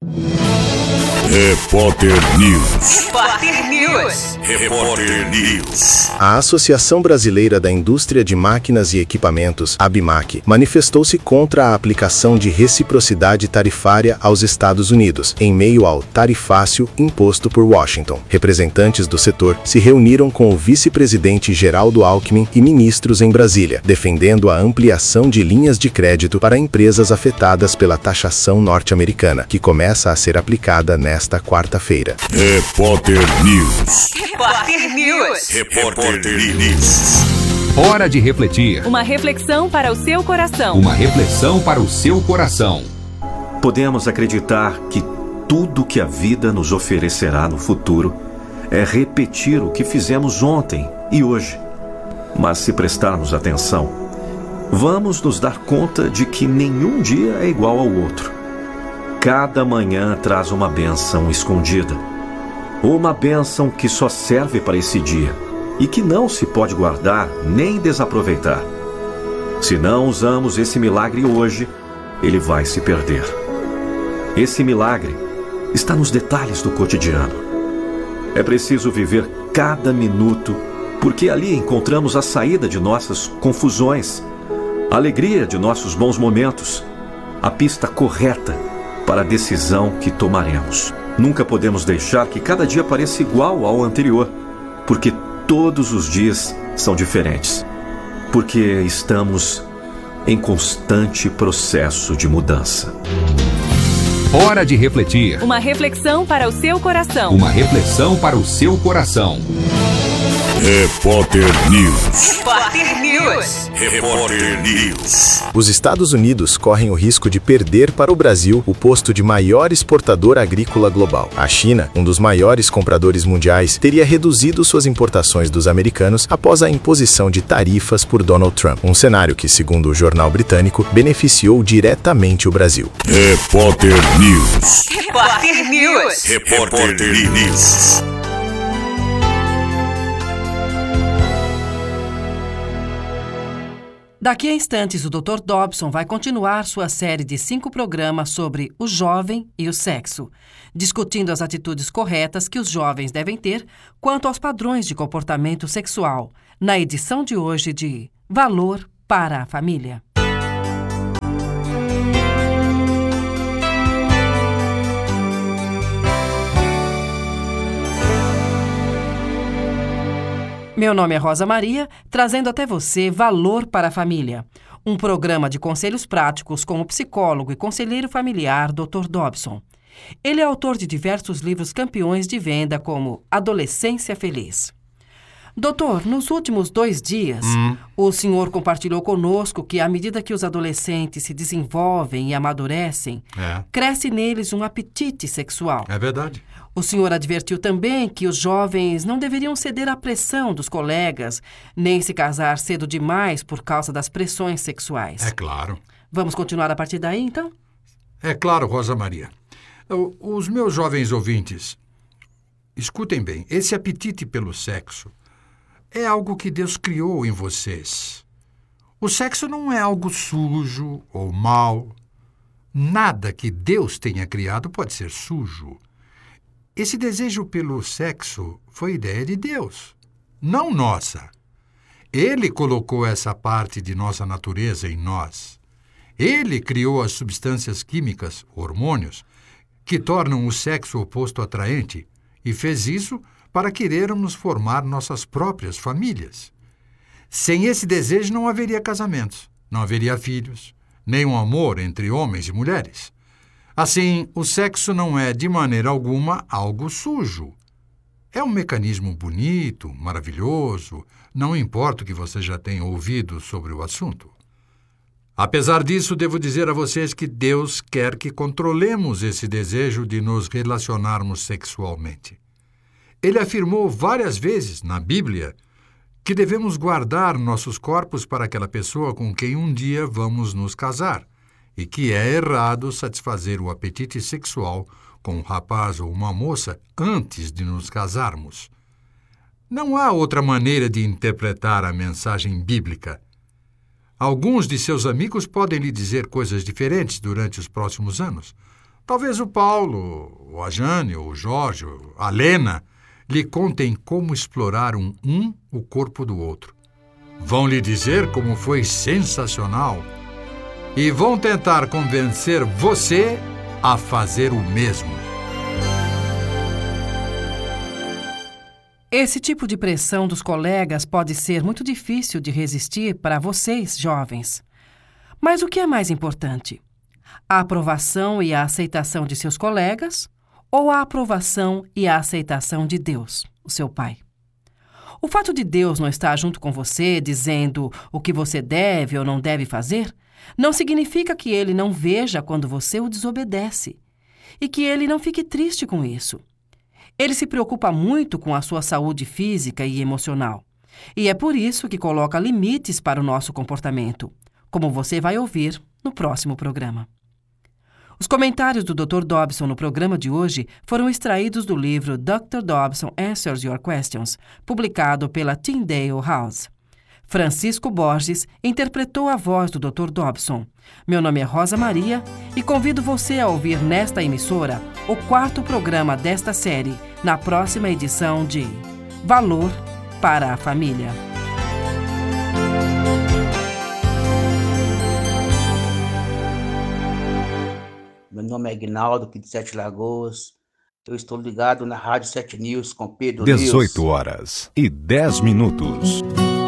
Repórter News. Repórter News. Repórter News. A Associação Brasileira da Indústria de Máquinas e Equipamentos, ABMAQ, manifestou-se contra a aplicação de reciprocidade tarifária aos Estados Unidos, em meio ao tarifácio imposto por Washington. Representantes do setor se reuniram com o vice-presidente Geraldo Alckmin e ministros em Brasília, defendendo a ampliação de linhas de crédito para empresas afetadas pela taxação norte-americana, que começa a ser aplicada nesta quarta-feira. Repórter News. Repórter News. Repórter News. Hora de refletir. Uma reflexão para o seu coração. Uma reflexão para o seu coração. Podemos acreditar que tudo que a vida nos oferecerá no futuro é repetir o que fizemos ontem e hoje. Mas se prestarmos atenção, vamos nos dar conta de que nenhum dia é igual ao outro. Cada manhã traz uma bênção escondida. Uma bênção que só serve para esse dia e que não se pode guardar nem desaproveitar. Se não usamos esse milagre hoje, ele vai se perder. Esse milagre está nos detalhes do cotidiano. É preciso viver cada minuto, porque ali encontramos a saída de nossas confusões, a alegria de nossos bons momentos, a pista correta para a decisão que tomaremos. Nunca podemos deixar que cada dia pareça igual ao anterior, porque todos os dias são diferentes. Porque estamos em constante processo de mudança. Hora de refletir. Uma reflexão para o seu coração. Uma reflexão para o seu coração. Repórter News. Repórter News. Repórter News. Os Estados Unidos correm o risco de perder para o Brasil o posto de maior exportador agrícola global. A China, um dos maiores compradores mundiais, teria reduzido suas importações dos americanos após a imposição de tarifas por Donald Trump. Um cenário que, segundo o jornal britânico, beneficiou diretamente o Brasil. Repórter News. Repórter News. Repórter News. Daqui a instantes, o Dr. Dobson vai continuar sua série de 5 programas sobre o jovem e o sexo, discutindo as atitudes corretas que os jovens devem ter quanto aos padrões de comportamento sexual, na edição de hoje de Valor para a Família. Meu nome é Rosa Maria, trazendo até você Valor para a Família, um programa de conselhos práticos com o psicólogo e conselheiro familiar Dr. Dobson. Ele é autor de diversos livros campeões de venda, como Adolescência Feliz. Doutor, nos últimos 2 dias, o senhor compartilhou conosco que, à medida que os adolescentes se desenvolvem e amadurecem, cresce neles um apetite sexual. É verdade. O senhor advertiu também que os jovens não deveriam ceder à pressão dos colegas, nem se casar cedo demais por causa das pressões sexuais. É claro. Vamos continuar a partir daí, então? É claro, Rosa Maria. Os meus jovens ouvintes, escutem bem, esse apetite pelo sexo é algo que Deus criou em vocês. O sexo não é algo sujo ou mau. Nada que Deus tenha criado pode ser sujo. Esse desejo pelo sexo foi ideia de Deus, não nossa. Ele colocou essa parte de nossa natureza em nós. Ele criou as substâncias químicas, hormônios, que tornam o sexo oposto atraente, e fez isso para querermos formar nossas próprias famílias. Sem esse desejo não haveria casamentos, não haveria filhos, nem um amor entre homens e mulheres. Assim, o sexo não é, de maneira alguma, algo sujo. É um mecanismo bonito, maravilhoso, não importa o que você já tenha ouvido sobre o assunto. Apesar disso, devo dizer a vocês que Deus quer que controlemos esse desejo de nos relacionarmos sexualmente. Ele afirmou várias vezes na Bíblia que devemos guardar nossos corpos para aquela pessoa com quem um dia vamos nos casar, e que é errado satisfazer o apetite sexual com um rapaz ou uma moça antes de nos casarmos. Não há outra maneira de interpretar a mensagem bíblica. Alguns de seus amigos podem lhe dizer coisas diferentes durante os próximos anos, Talvez o Paulo, ou a Jane, ou o Jorge, ou a Lena lhe contem como explorar o corpo do outro. Vão lhe dizer como foi sensacional e vão tentar convencer você a fazer o mesmo. Esse tipo de pressão dos colegas pode ser muito difícil de resistir para vocês, jovens. Mas o que é mais importante? A aprovação e a aceitação de seus colegas ou a aprovação e a aceitação de Deus, o seu Pai? O fato de Deus não estar junto com você, dizendo o que você deve ou não deve fazer, não significa que Ele não veja quando você o desobedece e que Ele não fique triste com isso. Ele se preocupa muito com a sua saúde física e emocional. E é por isso que coloca limites para o nosso comportamento, como você vai ouvir no próximo programa. Os comentários do Dr. Dobson no programa de hoje foram extraídos do livro Dr. Dobson Answers Your Questions, publicado pela Tyndale House. Francisco Borges interpretou a voz do Dr. Dobson. Meu nome é Rosa Maria e convido você a ouvir nesta emissora o 4º programa desta série, na próxima edição de Valor para a Família. Meu nome é Aguinaldo, aqui de Sete Lagoas. Eu estou ligado na Rádio 7 News com Pedro 18 horas e 10 minutos.